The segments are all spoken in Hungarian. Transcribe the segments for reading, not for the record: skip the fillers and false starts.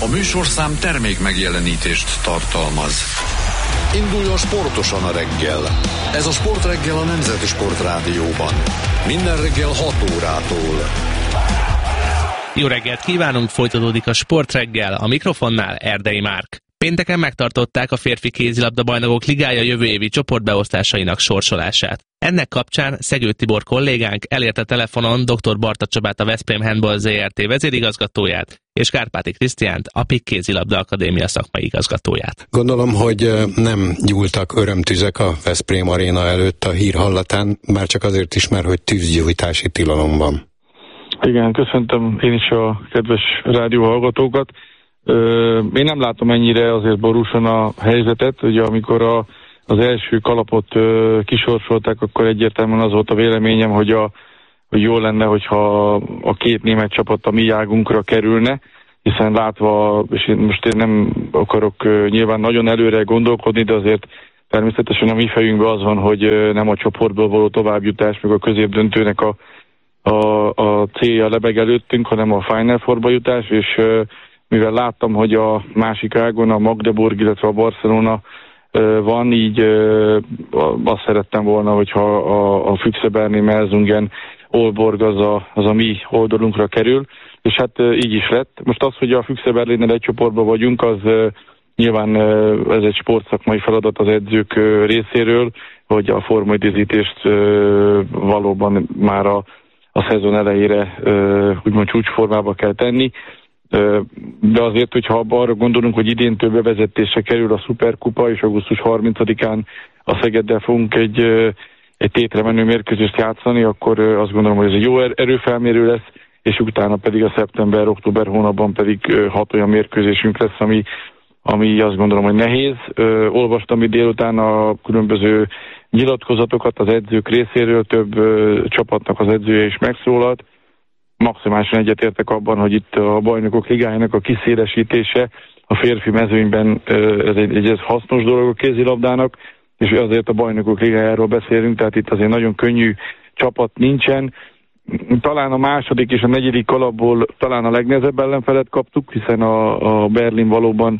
A műsorszám termék megjelenítést tartalmaz. Induljon sportosan a reggel. Ez a Sportreggel a Nemzeti Sportrádióban. Minden reggel 6 órától. Jó reggelt kívánunk, folytatódik a Sportreggel, a mikrofonnál Erdei Márk. Pénteken megtartották a férfi kézilabda bajnokok ligája jövő évi csoportbeosztásainak sorsolását. Ennek kapcsán Szegő Tibor kollégánk elérte telefonon dr. Barta Csabát, a Veszprém Handball Zrt. Vezérigazgatóját, és Kárpáti Krisztiánt, a PIK Kézilabda Akadémia szakmai igazgatóját. Gondolom, hogy nem gyúltak örömtüzek a Veszprém aréna előtt a hír hallatán, már csak azért is, mert hogy tűzgyújtási tilalom van. Igen, köszöntöm én is a kedves rádióhallgatókat. Én nem látom ennyire azért borúsan a helyzetet, ugye amikor az első kalapot kisorsolták, akkor egyértelműen az volt a véleményem, hogy jó lenne, hogyha a két német csapat a mi águnkra kerülne, hiszen látva, és most én nem akarok nyilván nagyon előre gondolkodni, de azért természetesen a mi fejünkben az van, hogy nem a csoportból való továbbjutás, meg a középdöntőnek a célja lebeg előttünk, hanem a Final Fourba jutás, és mivel láttam, hogy a másik ágon a Magdeburg, illetve a Barcelona van, így azt szerettem volna, hogyha a Füchse Berlin Melsungen Aalborg az a mi oldalunkra kerül, és hát így is lett. Most az, hogy a Füchse Berlinnel egy csoportban vagyunk, az nyilván ez egy sportszakmai feladat az edzők részéről, hogy a formaidőzítést valóban már a szezon elejére úgymond csúcsformába kell tenni. De azért, hogyha arra gondolunk, hogy idéntől bevezetésre kerül a Szuperkupa, és augusztus 30-án a Szegeddel fogunk egy tétre menő mérkőzést játszani, akkor azt gondolom, hogy ez egy jó erőfelmérő lesz, és utána pedig a szeptember-október hónapban pedig 6 olyan mérkőzésünk lesz, ami azt gondolom, hogy nehéz. Olvastam itt délután a különböző nyilatkozatokat az edzők részéről, több csapatnak az edzője is megszólalt. Maximálisan egyetértek abban, hogy itt a bajnokok ligájának a kiszélesítése a férfi mezőnyben ez egy hasznos dolog a kézilabdának, és azért a bajnokok ligájáról beszélünk, tehát itt azért nagyon könnyű csapat nincsen. Talán a második és a negyedik kalapból talán a legnehezebb ellenfelet kaptuk, hiszen a Berlin valóban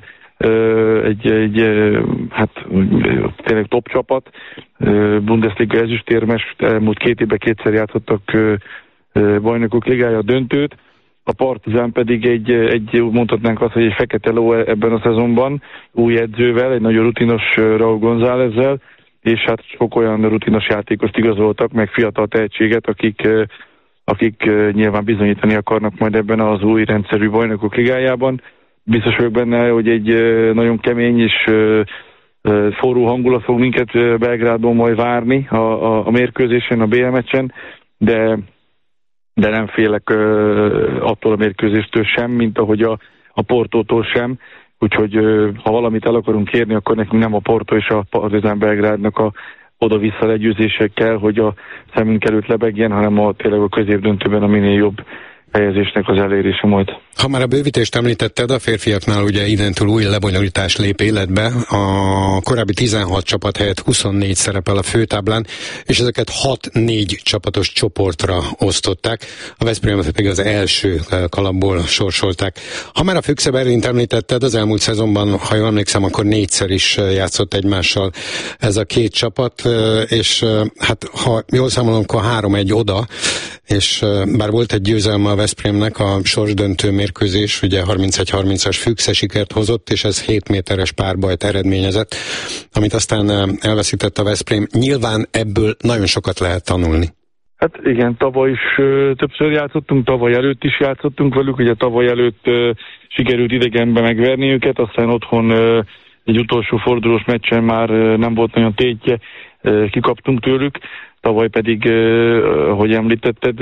hát tényleg top csapat, Bundesliga ezüstérmes, elmúlt 2 évben 2-szer játszottak bajnokok ligája döntőt, a Partizán pedig mondhatnánk azt, hogy egy fekete ló ebben a szezonban, új edzővel, egy nagyon rutinos Raúl Gonzálezzel, és hát sok olyan rutinos játékost igazoltak, meg fiatal tehetséget, akik nyilván bizonyítani akarnak majd ebben az új rendszerű bajnokok ligájában. Biztos vagyok benne, hogy egy nagyon kemény és forró hangulat fog minket Belgrádon majd várni a mérkőzésen, a BL meccsen, de nem félek attól a mérkőzéstől sem, mint ahogy a Portótól sem. Úgyhogy ha valamit el akarunk kérni, akkor nekünk nem a Porto és a Partizán Belgrádnak a oda-vissza legyőzésekkel, hogy a szemünk előtt lebegjen, hanem tényleg a középdöntőben a minél jobb helyezésnek az elérése majd. Ha már a bővítést említetted, a férfiaknál ugye identől új lebonyolítás lép életbe. A korábbi 16 csapat helyett 24 szerepel a főtáblán, és ezeket 6-4 csapatos csoportra osztották. A Veszprémet pedig az első kalapból sorsolták. Ha már a Füchse Berlint említetted, az elmúlt szezonban, ha jól emlékszem, akkor 4-szer is játszott egymással ez a két csapat, és hát ha jól számolom, akkor 3-1 oda, és bár volt egy győzelme a Veszprémnek, a sorsdöntő mérkőzés, ugye 31-30-as Füchse sikert hozott, és ez 7 méteres párbajt eredményezett, amit aztán elveszített a Veszprém. Nyilván ebből nagyon sokat lehet tanulni. Hát igen, tavaly is többször játszottunk, tavaly előtt is játszottunk velük, ugye tavaly előtt sikerült idegenbe megverni őket, aztán otthon egy utolsó fordulós meccsen már nem volt nagyon tétje, kikaptunk tőlük, tavaly pedig, ahogy említetted,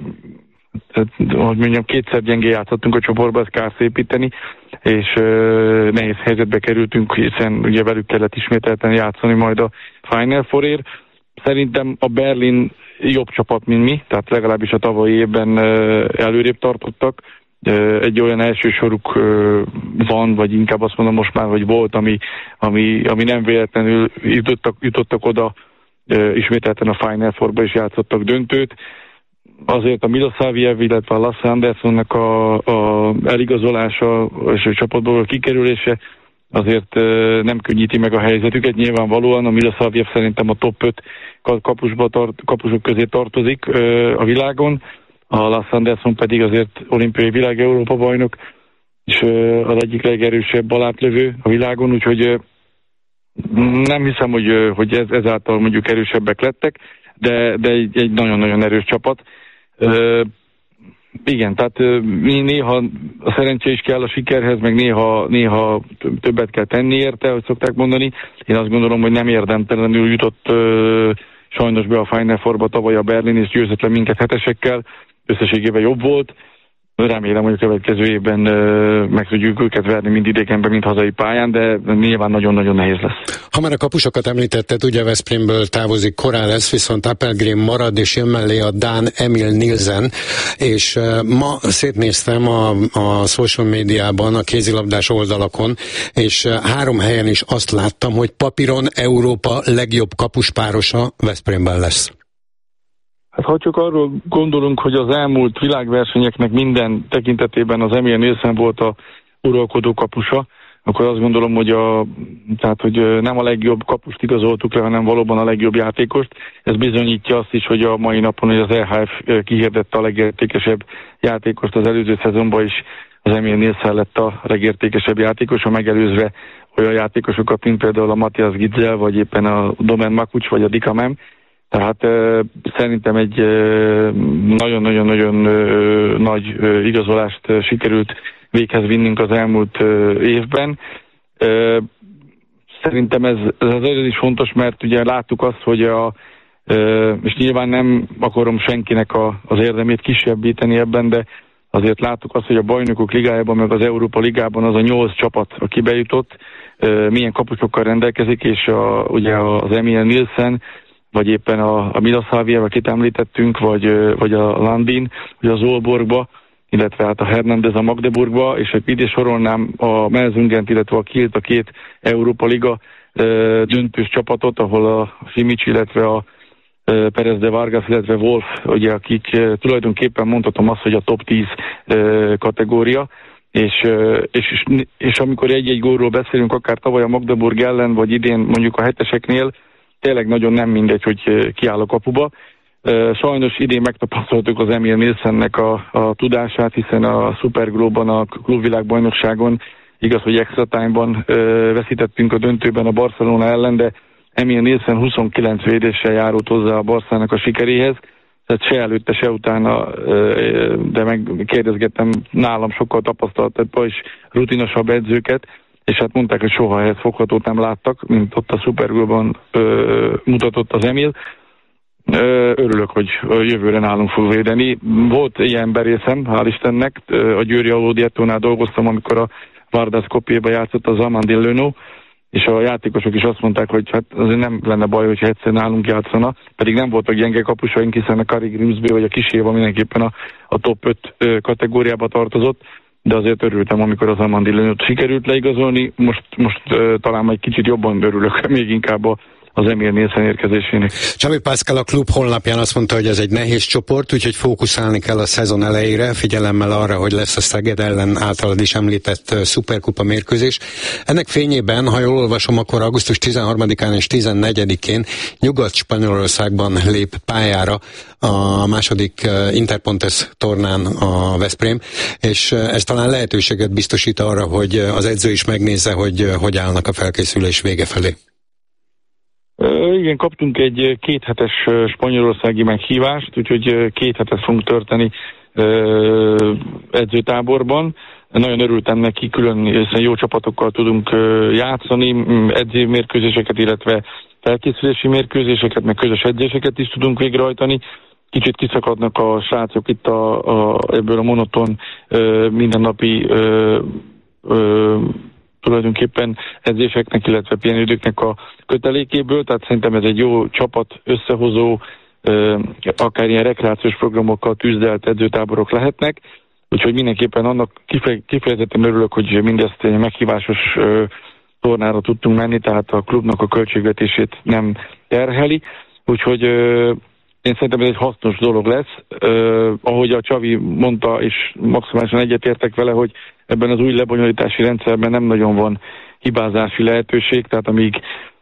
hogy mondjam, 2-szer gyengé játszottunk a csoportba, ezt kár szépíteni, és nehéz helyzetbe kerültünk, hiszen ugye velük kellett ismételten játszani majd a Final Fourért. Szerintem a Berlin jobb csapat, mint mi, tehát legalábbis a tavalyi évben előrébb tartottak. Egy olyan első soruk van, vagy inkább azt mondom most már, hogy volt, ami nem véletlenül jutottak oda, ismételten a Final Fourba is játszottak döntőt. Azért a Milosavljev, illetve a Lasse Anderssonnak eligazolása és a csapatból kikerülése azért nem könnyíti meg a helyzetüket. Nyilvánvalóan a Milosavljev szerintem a top 5 kapusok közé tartozik a világon, a Lars Andersson pedig azért olimpiai világ-Európa bajnok, és az egyik legerősebb alátlövő a világon, úgyhogy nem hiszem, hogy ezáltal mondjuk erősebbek lettek, de egy nagyon-nagyon erős csapat. Igen, tehát néha a szerencsé is kell a sikerhez, meg néha többet kell tenni érte, hogy szokták mondani. Én azt gondolom, hogy nem érdemtelenül jutott sajnos be a Final Fourba tavaly a Berlin, és győzött le minket hetesekkel, összességében jobb volt. Remélem, hogy a következő évben meg tudjuk őket verni mind idegenben, mind hazai pályán, de nyilván nagyon-nagyon nehéz lesz. Ha már a kapusokat említetted, ugye Veszprémből távozik Corrales, viszont Appelgren marad, és jön mellé a dán Emil Nielsen, és ma szétnéztem a social médiában, a kézilabdás oldalakon, és 3 helyen is azt láttam, hogy papíron Európa legjobb kapuspárosa Veszprémben lesz. Hát ha csak arról gondolunk, hogy az elmúlt világversenyeknek minden tekintetében az Emil Nielsen volt a uralkodó kapusa, akkor azt gondolom, hogy nem a legjobb kapust igazoltuk le, hanem valóban a legjobb játékost. Ez bizonyítja azt is, hogy a mai napon hogy az EHF kihirdette a legértékesebb játékost az előző szezonban is. Az Emil Nielsen lett a legértékesebb játékos, a megelőzve olyan játékosokat, mint például a Matthias Gitzel, vagy éppen a Domen Makucs, vagy a Dika Mem. Tehát szerintem egy nagyon-nagyon-nagyon nagy igazolást sikerült véghez vinnünk az elmúlt évben. Szerintem ez azért is fontos, mert ugye láttuk azt, hogy és nyilván nem akarom senkinek az érdemét kisebbíteni ebben, de azért láttuk azt, hogy a Bajnokok Ligájában, meg az Európa Ligában az a 8 csapat, aki bejutott, milyen kapusokkal rendelkezik, és ugye az Emil Nielsen, vagy éppen a Milosavljev, akit említettünk, vagy a Landin, vagy az Aalborgba, illetve hát a Hernandez a Magdeburgba, és ide sorolnám a Melsungent, illetve a Kielt, a 2 Európa Liga döntős csapatot, ahol a Simic, illetve a Perez de Vargas, illetve Wolf, ugye, akik tulajdonképpen mondhatom azt, hogy a top 10 kategória, és amikor egy-egy gólról beszélünk, akár tavaly a Magdeburg ellen, vagy idén mondjuk a heteseknél, tényleg nagyon nem mindegy, hogy kiáll a kapuba. Sajnos idén megtapasztaltuk az Emil Nielsennek a tudását, hiszen a Superglóban, a klubvilágbajnokságon, igaz, hogy extra time-ban veszítettünk a döntőben a Barcelona ellen, de Emil Nielsen 29 védéssel járult hozzá a Barszának a sikeréhez, tehát se előtte, se utána, de megkérdezgettem nálam sokkal tapasztaltabb és rutinosabb edzőket, és hát mondták, hogy soha ehhez foghatót nem láttak, mint ott a Superglóban mutatott az Emil. Örülök, hogy jövőre nálunk fog védeni. Volt ilyen berészem, hál' Istennek. A Győri Alódiettónál dolgoztam, amikor a Varda Skopjéba játszott az Amandine Leno, és a játékosok is azt mondták, hogy hát azért nem lenne baj, hogyha egyszer nálunk játszana, pedig nem voltak gyenge kapusaink, hiszen a Kari Grimsby vagy a Kis Éva mindenképpen a top 5 kategóriába tartozott, de azért örültem, amikor az Amandine Lenót sikerült leigazolni, most talán majd kicsit jobban örülök, még inkább az Emil Nielsen érkezésének. Xavi Pascal a klub honlapján azt mondta, hogy ez egy nehéz csoport, úgyhogy fókuszálni kell a szezon elejére, figyelemmel arra, hogy lesz a Szeged ellen általad is említett szuperkupa mérkőzés. Ennek fényében, ha jól olvasom, akkor augusztus 13-án és 14-én Nyugat-Spanyolországban lép pályára a második Interpontes tornán a Veszprém, és ez talán lehetőséget biztosít arra, hogy az edző is megnézze, hogy állnak a felkészülés vége felé. Igen, kaptunk egy 2 hetes spanyolországi meghívást, úgyhogy 2 hetet fogunk tölteni edzőtáborban. Nagyon örültem neki, hiszen jó csapatokkal tudunk játszani, edzőmérkőzéseket, illetve felkészülési mérkőzéseket, meg közös edzéseket is tudunk végrehajtani. Kicsit kiszakadnak a srácok itt ebből a monoton mindennapi tulajdonképpen edzéseknek, illetve pihenőidőknek a kötelékéből, tehát szerintem ez egy jó csapat összehozó, akár ilyen rekreációs programokkal tűzdelt edzőtáborok lehetnek, úgyhogy mindenképpen annak kifejezetten örülök, hogy mindezt egy meghívásos tornára tudtunk menni, tehát a klubnak a költségvetését nem terheli, úgyhogy Én szerintem ez egy hasznos dolog lesz. Ahogy a Csavi mondta, és maximálisan egyetértek vele, hogy ebben az új lebonyolítási rendszerben nem nagyon van hibázási lehetőség, tehát amíg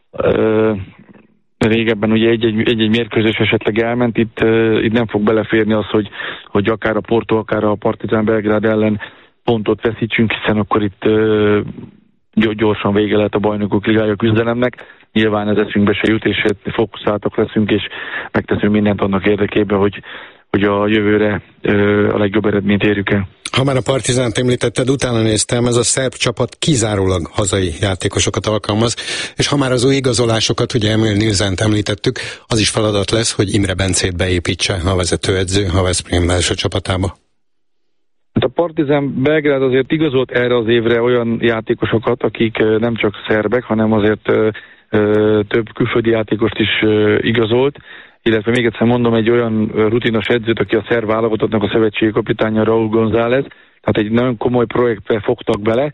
régebben ugye egy mérkőzés esetleg elment, itt nem fog beleférni az, hogy akár a Porto, akár a Partizán Belgrád ellen pontot veszítsünk, hiszen akkor itt gyorsan vége lehet a Bajnokok Ligája küzdelemnek. Nyilván ez eszünkbe se jut, és fókuszáltak leszünk, és megteszünk mindent annak érdekében, hogy a jövőre a legjobb eredményt érjük el. Ha már a Partizánt említetted, utána néztem, ez a szerb csapat kizárólag hazai játékosokat alkalmaz, és ha már az új igazolásokat, ugye Emil Nilsent említettük, az is feladat lesz, hogy Imre Bencét beépítse a vezetőedző a Veszprém első csapatába. A Partizán Belgrád azért igazolt erre az évre olyan játékosokat, akik nem csak szerbek, hanem azért több külföldi játékost is igazolt, illetve még egyszer mondom, egy olyan rutinos edzőt, aki a szerb válogatottnak a szövetségi kapitánya, Raúl González, tehát egy nagyon komoly projektbe fogtak bele.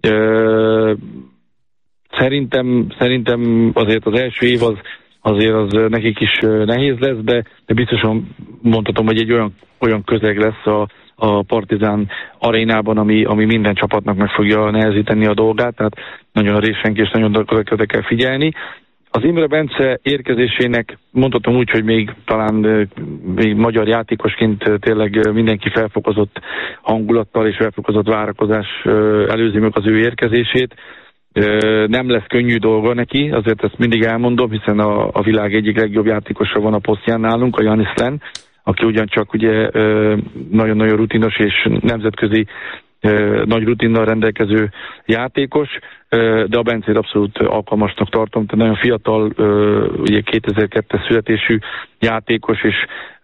Szerintem azért az első év az nekik is nehéz lesz, de biztosan mondhatom, hogy egy olyan közeg lesz a Partizán arénában, ami minden csapatnak meg fogja nehezíteni a dolgát, tehát nagyon résenk és nagyon oda kell figyelni. Az Imre Bence érkezésének mondhatom úgy, hogy még talán magyar játékosként tényleg mindenki felfokozott hangulattal és felfokozott várakozás előzi meg az ő érkezését. Nem lesz könnyű dolga neki, azért ezt mindig elmondom, hiszen a világ egyik legjobb játékosa van a posztján nálunk, a Janis Len, aki ugyancsak ugye nagyon-nagyon rutinos és nemzetközi nagy rutinnal rendelkező játékos, de a Bencét abszolút alkalmasnak tartom, tehát nagyon fiatal, ugye 2002-es születésű játékos, és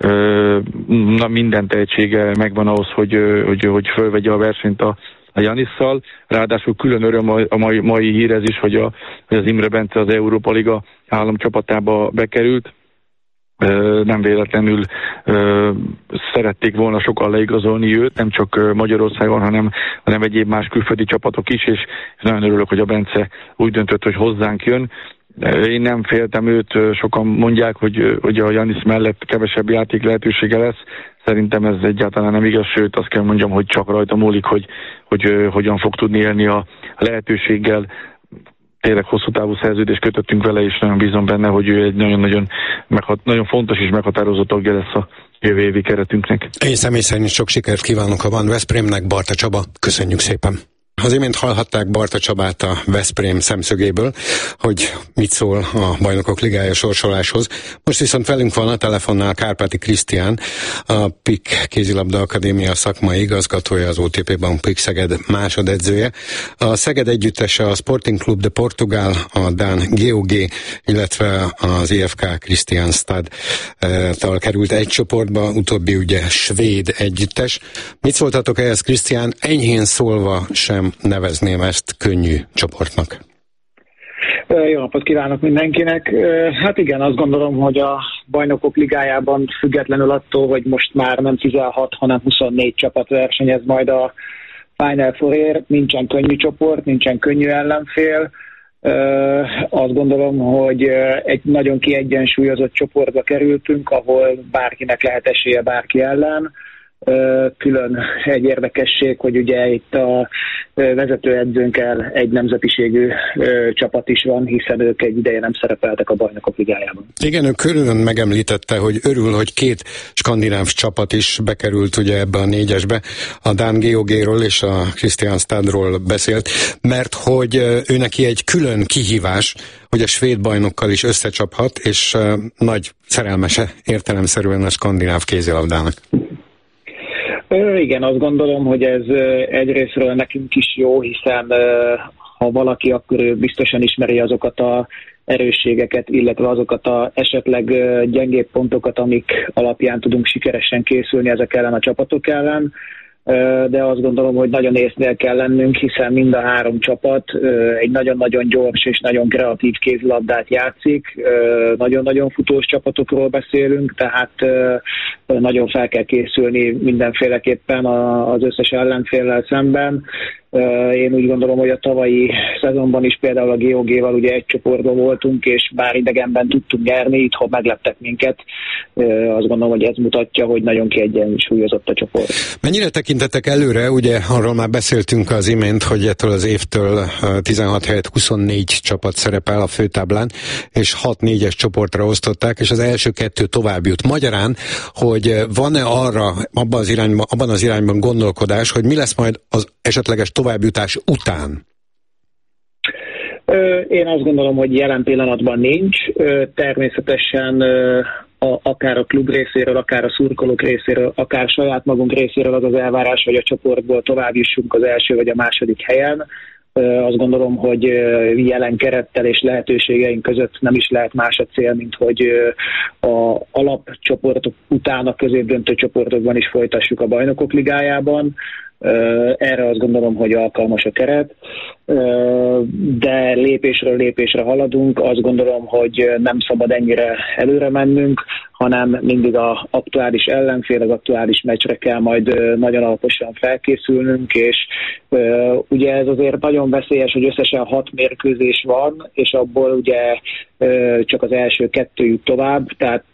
minden tehetsége megvan ahhoz, hogy fölvegye a versenyt a Janisszal. Ráadásul külön öröm a mai hír ez is, hogy az Imre Bence az Európa Liga államcsapatába bekerült. Nem véletlenül szerették volna sokan leigazolni őt, nem csak Magyarországon, hanem egyéb más külföldi csapatok is, és nagyon örülök, hogy a Bence úgy döntött, hogy hozzánk jön. Én nem féltem őt, sokan mondják, hogy a Janis mellett kevesebb játék lehetősége lesz. Szerintem ez egyáltalán nem igaz, sőt azt kell mondjam, hogy csak rajta múlik, hogy hogyan fog tudni élni a lehetőséggel. Tényleg hosszú távú szerződést kötöttünk vele, és nagyon bízom benne, hogy ő egy nagyon fontos és meghatározó tagja lesz a jövő évi keretünknek. Én személy szerint sok sikert kívánok a Van Veszprémnek, Barta Csaba, köszönjük szépen! Az imént hallhatták Barta Csabát a Veszprém szemszögéből, hogy mit szól a Bajnokok Ligája sorsoláshoz. Most viszont velünk van a telefonnál Kárpáti Krisztián, a PIK Kézilabda Akadémia szakmai igazgatója, az OTP Bank PIK Szeged másodedzője. A Szeged együttese a Sporting Club de Portugal, a Dán GOG, illetve az IFK Kristianstad-tal került egy csoportba, utóbbi ugye svéd együttes. Mit szóltatok ehhez, Krisztián? Enyhén szólva sem nevezném ezt könnyű csoportnak. Jó napot kívánok mindenkinek. Hát igen, azt gondolom, hogy a Bajnokok Ligájában függetlenül attól, hogy most már nem 16, hanem 24 csapat versenyez majd a Final Fourért, nincsen könnyű csoport, nincsen könnyű ellenfél. Azt gondolom, hogy egy nagyon kiegyensúlyozott csoportba kerültünk, ahol bárkinek lehet esélye bárki ellen. Külön egy érdekesség, hogy ugye itt a vezetőedzőnkkel egy nemzetiségű csapat is van, hiszen ők egy ideje nem szerepeltek a Bajnokok Ligájában. Igen, ő külön megemlítette, hogy örül, hogy két skandináv csapat is bekerült ugye ebbe a négyesbe. A Dán GOG-ról és a Kristianstadról beszélt, mert hogy ő neki egy külön kihívás, hogy a svéd bajnokkal is összecsaphat, és nagy szerelmese értelemszerűen a skandináv kézilabdának. Igen, azt gondolom, hogy ez egyrészről nekünk is jó, hiszen ha valaki, akkor ő biztosan ismeri azokat az erősségeket, illetve azokat az esetleg gyengébb pontokat, amik alapján tudunk sikeresen készülni ezek ellen a csapatok ellen. De azt gondolom, hogy nagyon észnél kell lennünk, hiszen mind a három csapat egy nagyon-nagyon gyors és nagyon kreatív kézilabdát játszik. Nagyon-nagyon futós csapatokról beszélünk, tehát nagyon fel kell készülni mindenféleképpen az összes ellenféllel szemben. Én úgy gondolom, hogy a tavalyi szezonban is például a GOG-val ugye egy csoportban voltunk, és bár idegenben tudtunk nyerni, itthon megleptek minket. Azt gondolom, hogy ez mutatja, hogy nagyon kiegyensúlyozott a csoport. Mennyire tekintettek előre? Ugye arról már beszéltünk az imént, hogy ettől az évtől 16 helyett 24 csapat szerepel a főtáblán, és 6-4-es csoportra osztották, és az első 2 tovább jut. Magyarán, hogy van-e arra abban az irányban gondolkodás, hogy mi lesz majd az esetleges továbbjutás után? Én azt gondolom, hogy jelen pillanatban nincs. Természetesen akár a klub részéről, akár a szurkolók részéről, akár saját magunk részéről az az elvárás, hogy a csoportból tovább jussunk az első vagy a második helyen. Azt gondolom, hogy jelen kerettel és lehetőségeink között nem is lehet más a cél, mint hogy a alapcsoportok után a középdöntő csoportokban is folytassuk a Bajnokok Ligájában. Erre azt gondolom, hogy alkalmas a keret, de lépésről lépésre haladunk. Azt gondolom, hogy nem szabad ennyire előre mennünk, hanem mindig az aktuális ellenfél, az aktuális meccsre kell majd nagyon alaposan felkészülnünk, és ugye ez azért nagyon veszélyes, hogy összesen 6 mérkőzés van, és abból ugye csak az első 2 jut tovább, tehát